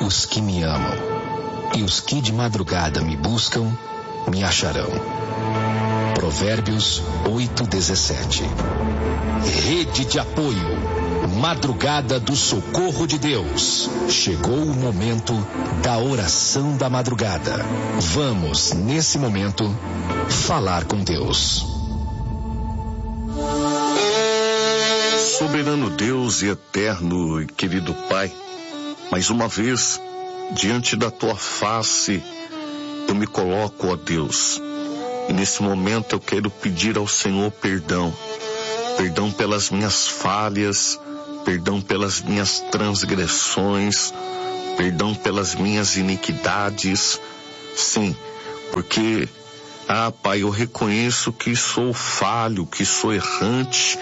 os que me amam, e os que de madrugada me buscam, me acharão. Provérbios 8:17. Rede de apoio. Madrugada do Socorro de Deus. Chegou o momento da oração da madrugada. Vamos, nesse momento, falar com Deus. Soberano Deus e eterno e querido Pai, mais uma vez, diante da tua face, eu me coloco, ó Deus. E nesse momento eu quero pedir ao Senhor perdão. Perdão pelas minhas falhas, perdão pelas minhas transgressões, perdão pelas minhas iniquidades. Sim, porque, Pai, eu reconheço que sou falho, que sou errante.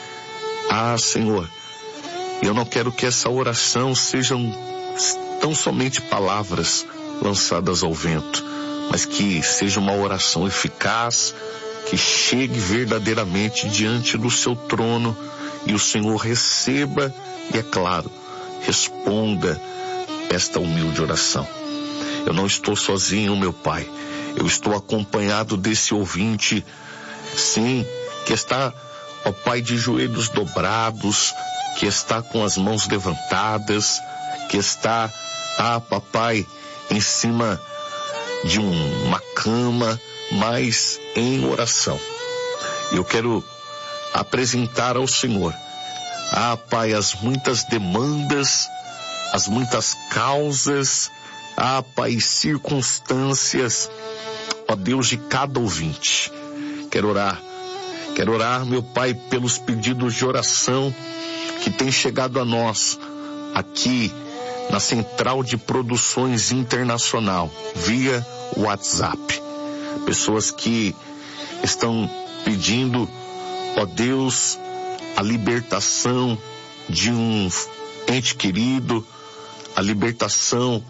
Senhor, eu não quero que essa oração sejam tão somente palavras lançadas ao vento, mas que seja uma oração eficaz, que chegue verdadeiramente diante do seu trono e o Senhor receba e, é claro, responda esta humilde oração. Eu não estou sozinho, meu Pai. Eu estou acompanhado desse ouvinte, sim, que está, ó Pai, de joelhos dobrados, que está com as mãos levantadas, que está, papai, em cima de uma cama, mas em oração. Eu quero apresentar ao Senhor, Pai, as muitas demandas, as muitas causas, Pai, circunstâncias, ó Deus, de cada ouvinte. Quero orar, meu Pai, pelos pedidos de oração que têm chegado a nós aqui na Central de Produções Internacional, via WhatsApp. Pessoas que estão pedindo, ó Deus, a libertação de um ente querido, a libertação,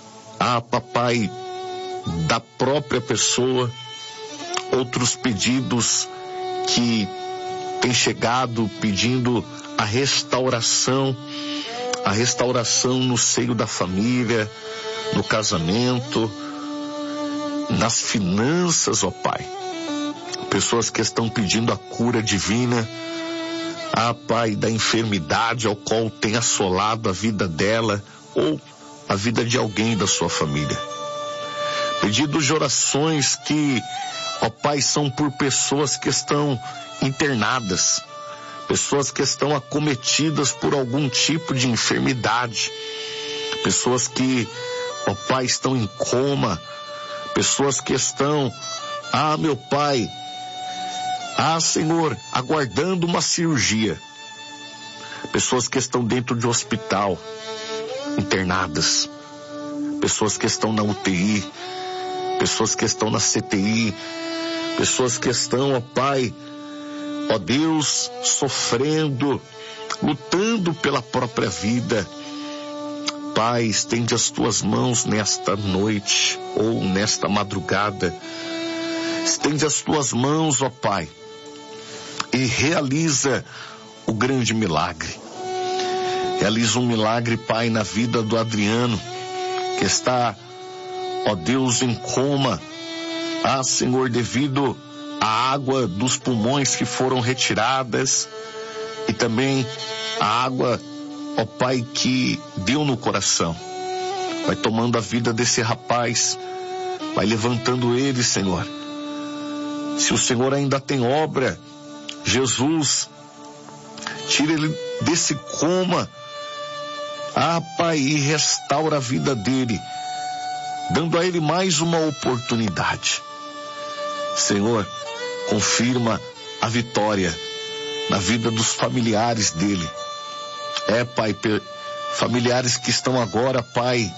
papai, da própria pessoa. Outros pedidos que têm chegado pedindo a restauração no seio da família, no casamento, nas finanças, ó Pai. Pessoas que estão pedindo a cura divina, Pai, da enfermidade ao qual tem assolado a vida dela ou a vida de alguém da sua família. Pedidos de orações que, ó Pai, são por pessoas que estão internadas, pessoas que estão acometidas por algum tipo de enfermidade, pessoas que, ó Pai, estão em coma, pessoas que estão, meu Pai, Senhor, aguardando uma cirurgia, pessoas que estão dentro de hospital, internadas, pessoas que estão na UTI, pessoas que estão na CTI, pessoas que estão, ó Pai, ó Deus, sofrendo, lutando pela própria vida. Pai, estende as tuas mãos nesta noite ou nesta madrugada. Estende as tuas mãos, ó Pai, e realiza o grande milagre. Realiza um milagre, Pai, na vida do Adriano, que está, ó Deus, em coma. Senhor, devido à água dos pulmões que foram retiradas e também a água, ó Pai, que deu no coração. Vai tomando a vida desse rapaz, vai levantando ele, Senhor. Se o Senhor ainda tem obra, Jesus, tira ele desse coma, Pai, e restaura a vida dele, dando a ele mais uma oportunidade. Senhor, confirma a vitória na vida dos familiares dele. Pai, familiares que estão agora, Pai,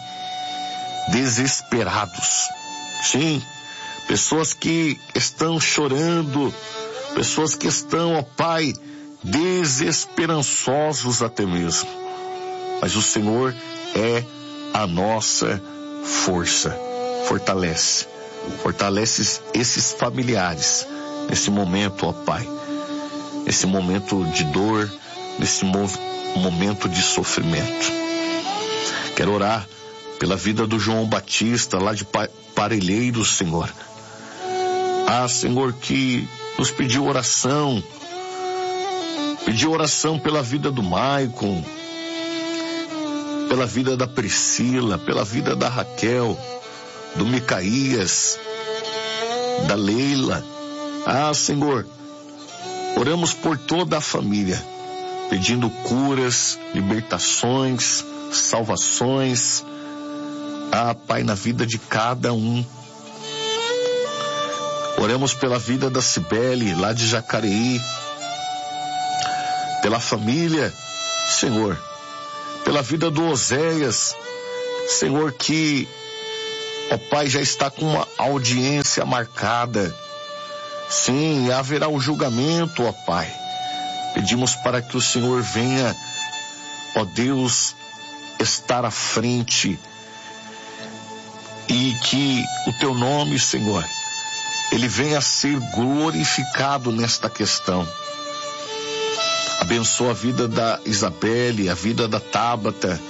desesperados. Sim, pessoas que estão chorando, pessoas que estão, ó Pai, desesperançosos até mesmo. Mas o Senhor é a nossa força. Fortalece esses familiares nesse momento, ó Pai, nesse momento de dor, nesse momento de sofrimento. Quero orar pela vida do João Batista, lá de Parelheiros, Senhor. Senhor, que nos pediu oração pela vida do Maicon, pela vida da Priscila, pela vida da Raquel, do Micaías, da Leila. Senhor, oramos por toda a família, pedindo curas, libertações, salvações. Pai, na vida de cada um. Oramos pela vida da Cibele, lá de Jacareí, pela família, Senhor, pela vida do Oséias, Senhor, que, Pai, já está com uma audiência marcada. Sim, haverá o julgamento, Pai. Pedimos para que o Senhor venha, Deus, estar à frente e que o Teu nome, Senhor, Ele venha a ser glorificado nesta questão. Abençoa a vida da Isabelle, a vida da Tábata,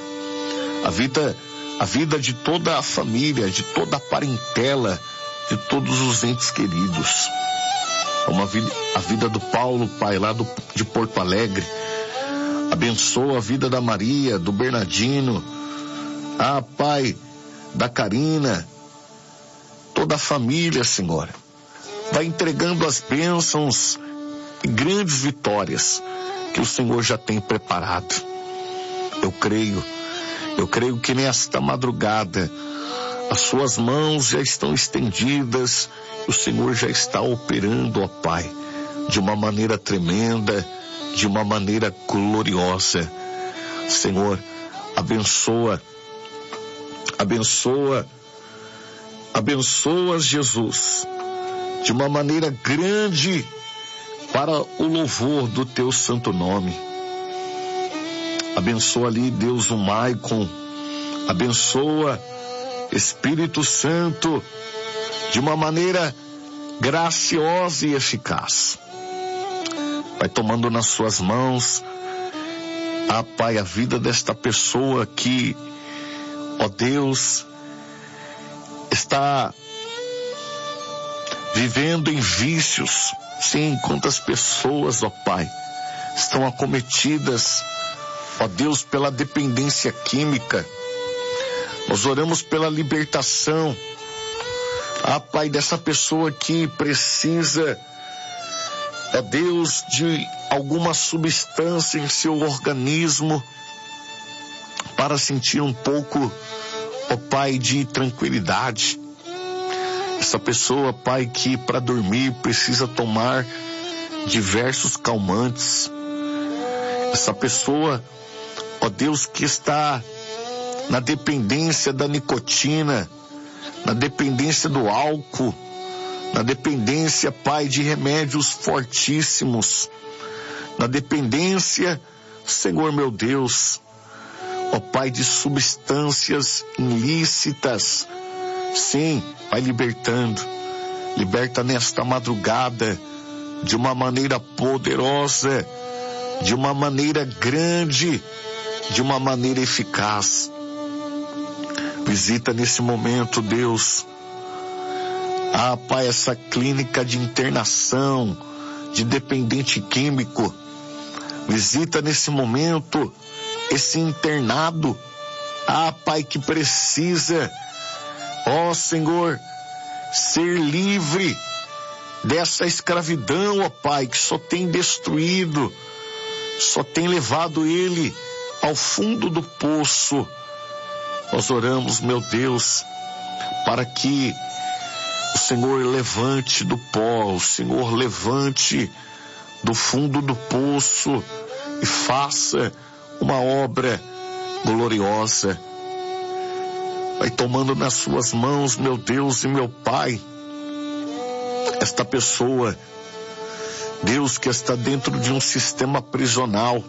a vida de toda a família, de toda a parentela, de todos os entes queridos. A vida do Paulo, Pai, lá de Porto Alegre. Abençoa a vida da Maria, do Bernardino, Pai, da Karina, toda a família, Senhor. Vai entregando as bênçãos e grandes vitórias que o Senhor já tem preparado. Eu creio que nesta madrugada as suas mãos já estão estendidas, o Senhor já está operando, Pai, de uma maneira tremenda, de uma maneira gloriosa. Senhor, abençoa, Jesus, de uma maneira grande para o louvor do Teu santo nome. Abençoa ali, Deus, o Maicon. Abençoa, Espírito Santo, de uma maneira graciosa e eficaz. Vai tomando nas suas mãos, Pai, a vida desta pessoa que, Deus, está vivendo em vícios. Sim, quantas pessoas, Pai, estão acometidas, Deus, pela dependência química. Nós oramos pela libertação, Pai, dessa pessoa que precisa, Deus, de alguma substância em seu organismo para sentir um pouco, Pai, de tranquilidade. Essa pessoa, Pai, que para dormir precisa tomar diversos calmantes. Essa pessoa, Deus, que está na dependência da nicotina, na dependência do álcool, na dependência, Pai, de remédios fortíssimos, na dependência, Senhor meu Deus, Pai, de substâncias ilícitas. Sim, vai libertando. Liberta nesta madrugada de uma maneira poderosa, de uma maneira grande, de uma maneira eficaz. Visita nesse momento, Deus, Pai, essa clínica de internação de dependente químico. Visita nesse momento esse internado, Pai, que precisa, Senhor, ser livre dessa escravidão, Pai, que só tem destruído, só tem levado ele ao fundo do poço. Nós oramos, meu Deus, para que o Senhor levante do pó, o Senhor levante do fundo do poço e faça uma obra gloriosa. Vai tomando nas suas mãos, meu Deus e meu Pai, esta pessoa, Deus, que está dentro de um sistema prisional.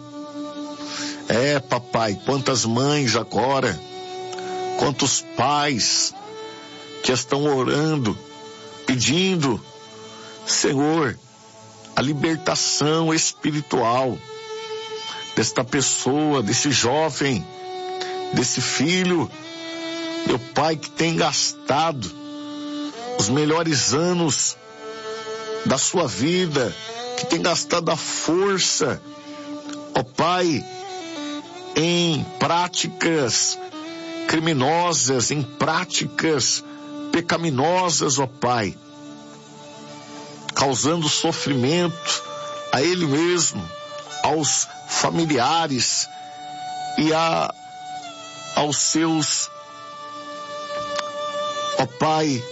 Papai, quantas mães agora, quantos pais que estão orando, pedindo, Senhor, a libertação espiritual desta pessoa, desse jovem, desse filho, meu Pai, que tem gastado os melhores anos da sua vida, que tem gastado a força, ó Pai, em práticas criminosas, em práticas pecaminosas, ó Pai, causando sofrimento a ele mesmo, aos familiares e aos seus, ó Pai,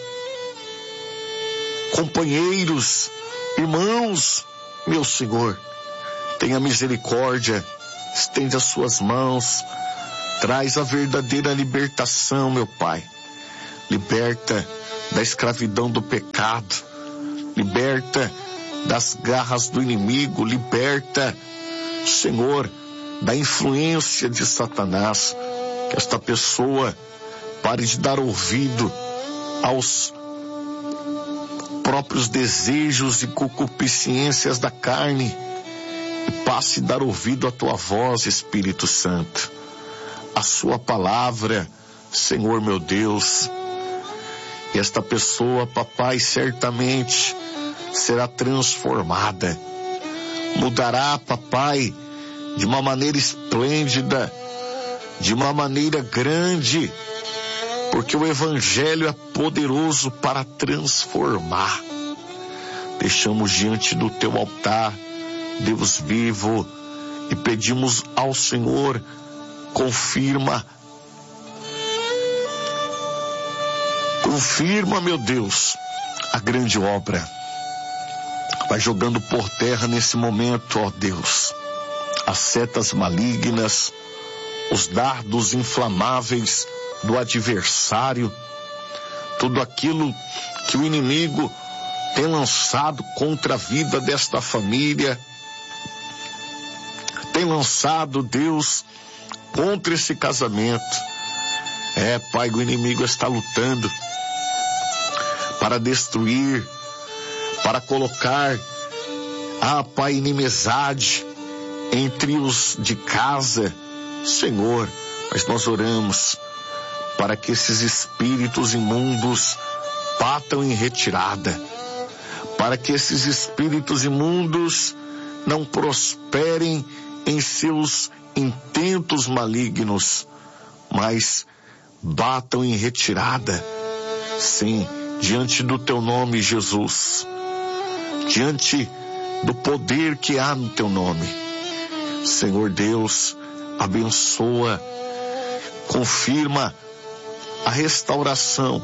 companheiros, irmãos. Meu Senhor, tenha misericórdia, estende as suas mãos, traz a verdadeira libertação, meu Pai. Liberta da escravidão do pecado, liberta das garras do inimigo, liberta, Senhor, da influência de Satanás. Que esta pessoa pare de dar ouvido aos próprios desejos e concupiscências da carne e passe a dar ouvido à tua voz, Espírito Santo, a sua palavra, Senhor meu Deus. E esta pessoa, papai, certamente será transformada, mudará, papai, de uma maneira esplêndida, de uma maneira grande, porque o Evangelho é poderoso para transformar. Deixamos diante do teu altar, Deus vivo, e pedimos ao Senhor, confirma, meu Deus, a grande obra. Vai jogando por terra nesse momento, ó Deus, as setas malignas, os dardos inflamáveis do adversário, tudo aquilo que o inimigo tem lançado contra a vida desta família, tem lançado, Deus, contra esse casamento. Pai, o inimigo está lutando para destruir, para colocar, Pai, inimizade entre os de casa, Senhor, mas nós oramos para que esses espíritos imundos batam em retirada, para que esses espíritos imundos não prosperem em seus intentos malignos, mas batam em retirada, sim, diante do teu nome, Jesus, diante do poder que há no teu nome. Senhor Deus, abençoa, confirma a restauração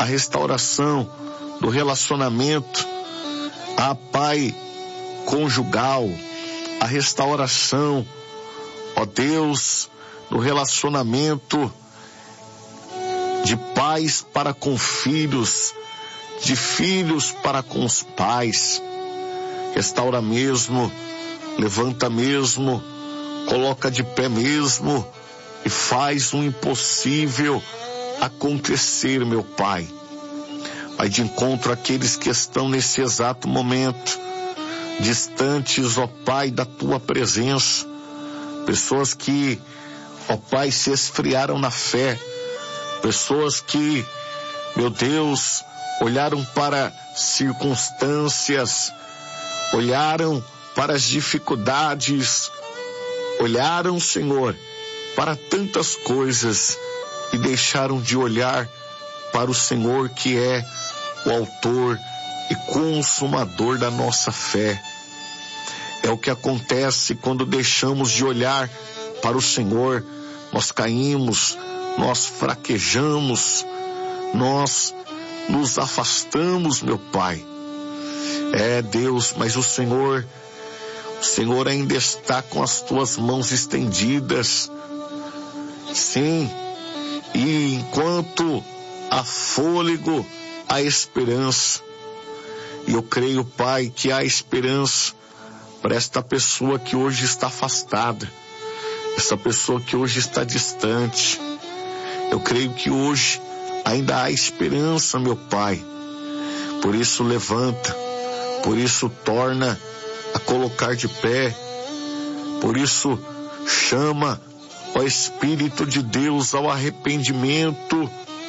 do relacionamento, Pai, conjugal, a restauração, ó Deus, do relacionamento de pais para com filhos, de filhos para com os pais. Restaura mesmo, levanta mesmo, coloca de pé mesmo e faz o impossível acontecer, meu Pai. Vai de encontro àqueles que estão nesse exato momento distantes, ó Pai, da tua presença. Pessoas que, ó Pai, se esfriaram na fé. Pessoas que, meu Deus, olharam para circunstâncias, olharam para as dificuldades, olharam, Senhor, para tantas coisas e deixaram de olhar para o Senhor, que é o autor e consumador da nossa fé. É o que acontece quando deixamos de olhar para o Senhor. Nós caímos, nós fraquejamos, nós nos afastamos, meu Pai. Deus, mas o Senhor ainda está com as tuas mãos estendidas. Sim, e enquanto há fôlego, há esperança. E eu creio, Pai, que há esperança para esta pessoa que hoje está afastada, essa pessoa que hoje está distante. Eu creio que hoje ainda há esperança, meu Pai. Por isso levanta, por isso torna a colocar de pé, por isso chama o Espírito de Deus ao arrependimento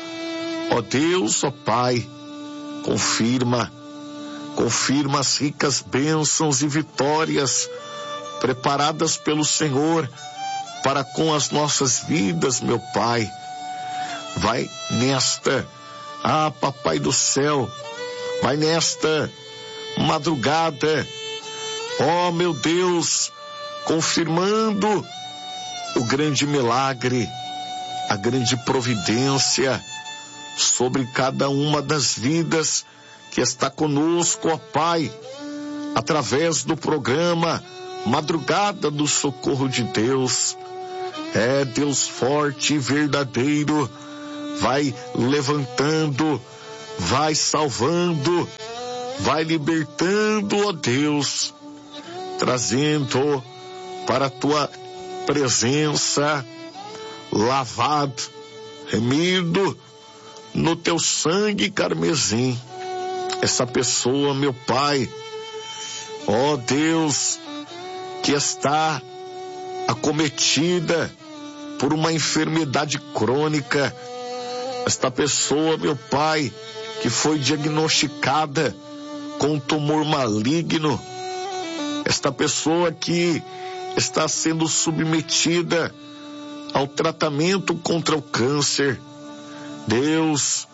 Ó Deus, ó Pai, confirma as ricas bênçãos e vitórias preparadas pelo Senhor para com as nossas vidas, meu Pai. Vai nesta, Papai do céu, vai nesta madrugada, ó meu Deus, confirmando o grande milagre, a grande providência sobre cada uma das vidas que está conosco, ó Pai, através do programa Madrugada do Socorro de Deus. É Deus forte e verdadeiro, vai levantando, vai salvando, vai libertando, ó Deus, trazendo para a tua presença, lavado, remido no teu sangue carmesim. Essa pessoa, meu Pai, ó Deus, que está acometida por uma enfermidade crônica, esta pessoa, meu Pai, que foi diagnosticada com um tumor maligno, esta pessoa que está sendo submetida ao tratamento contra o câncer. Deus,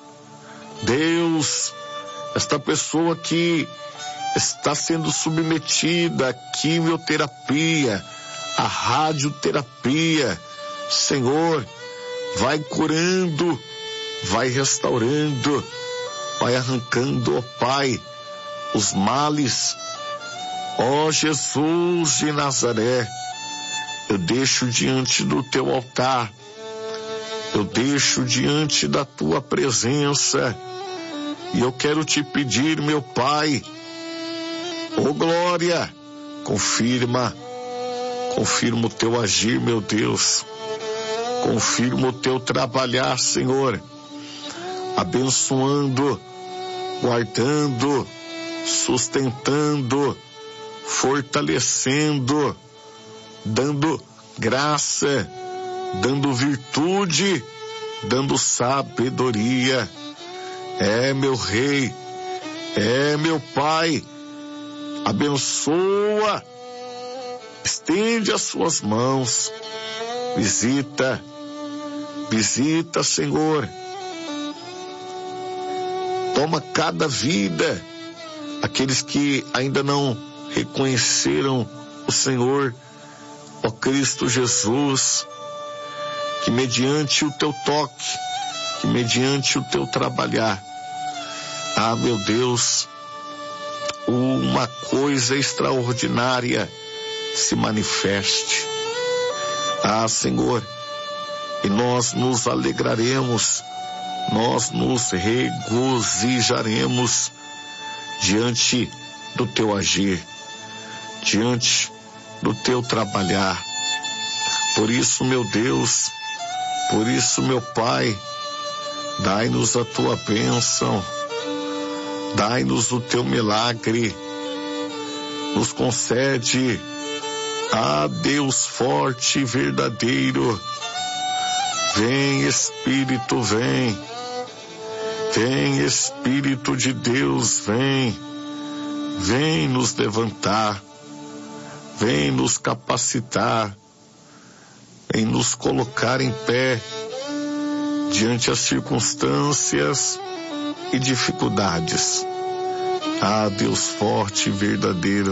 esta pessoa que está sendo submetida à quimioterapia, à radioterapia, Senhor, vai curando, vai restaurando, vai arrancando, ó Pai, os males. Ó Jesus de Nazaré, eu deixo diante do teu altar, eu deixo diante da tua presença, e eu quero te pedir, meu Pai, ô glória, confirma o teu agir, meu Deus, confirma o teu trabalhar, Senhor, abençoando, guardando, sustentando, fortalecendo, dando graça, dando virtude, dando sabedoria. É meu Rei, é meu Pai, abençoa, estende as suas mãos, visita, Senhor, toma cada vida, aqueles que ainda não reconheceram o Senhor, ó Cristo Jesus, que mediante o teu toque, que mediante o teu trabalhar, meu Deus, uma coisa extraordinária se manifeste. Senhor, e nós nos alegraremos, nós nos regozijaremos diante do teu agir, diante do teu trabalhar. Por isso, meu Deus, por isso, meu Pai, dai-nos a tua bênção, dai-nos o teu milagre, nos concede, Deus forte e verdadeiro, vem Espírito, vem Espírito de Deus, vem nos levantar, vem nos capacitar, vem nos colocar em pé diante as circunstâncias e dificuldades. Deus forte e verdadeiro,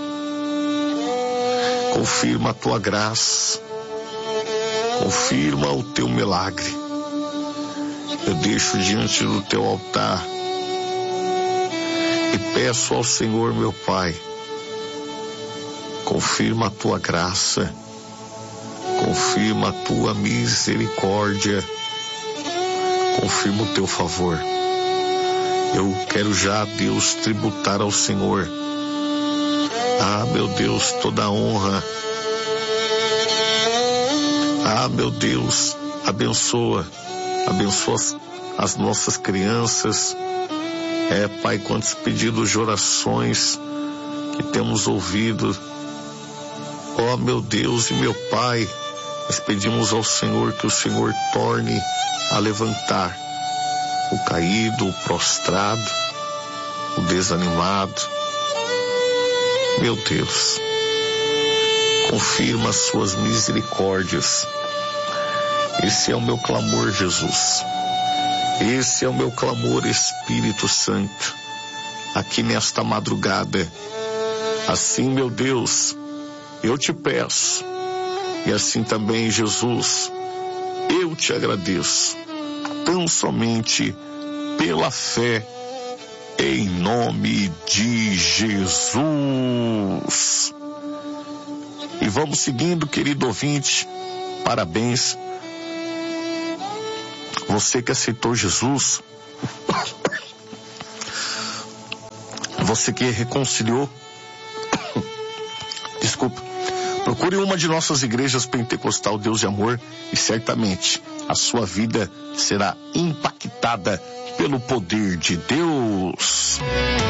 confirma a tua graça, confirma o teu milagre. Eu deixo diante do teu altar e peço ao Senhor, meu Pai, confirma a tua graça, confirma a tua misericórdia, confirma o teu favor. Eu quero já, Deus, tributar ao Senhor, meu Deus, toda a honra. Meu Deus, abençoa as nossas crianças. Pai, quantos pedidos de orações que temos ouvido. Meu Deus e meu Pai, nós pedimos ao Senhor que o Senhor torne a levantar o caído, o prostrado, o desanimado. Meu Deus, confirma as suas misericórdias. Esse é o meu clamor, Jesus. Esse é o meu clamor, Espírito Santo, aqui nesta madrugada. Assim, meu Deus, eu te peço, e assim também, Jesus, eu te agradeço, tão somente pela fé, em nome de Jesus. E vamos seguindo, querido ouvinte, parabéns. Você que aceitou Jesus, você que reconciliou, desculpa, procure uma de nossas igrejas pentecostal Deus de Amor e certamente a sua vida será impactada pelo poder de Deus.